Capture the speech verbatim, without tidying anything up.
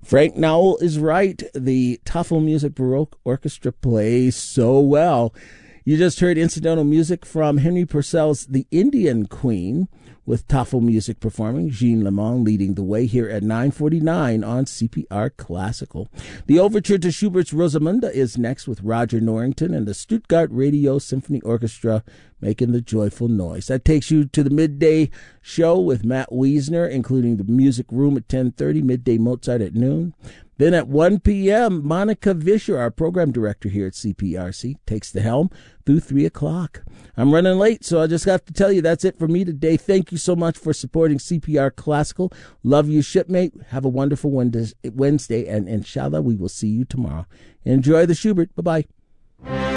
Frank Nowell is right. The Tafel Music Baroque Orchestra plays so well. You just heard incidental music from Henry Purcell's The Indian Queen, with Tafel Music performing, Jean Lemon leading the way here at nine forty-nine on C P R Classical. The overture to Schubert's Rosamunde is next with Roger Norrington and the Stuttgart Radio Symphony Orchestra making the joyful noise. That takes you to the midday show with Matt Wiesner, including the Music Room at ten thirty, Midday Mozart at noon. Then at one p.m., Monica Vischer, our program director here at C P R C, takes the helm through three o'clock. I'm running late, so I just got to tell you that's it for me today. Thank you so much for supporting C P R Classical. Love you, shipmate. Have a wonderful Wednesday, and inshallah, we will see you tomorrow. Enjoy the Schubert. Bye-bye.